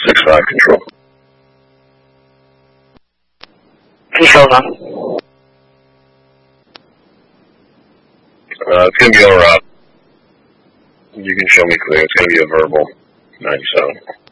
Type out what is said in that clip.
6-5 control. Control's on. It's going to be all right. You can show me clear. It's going to be a verbal 97.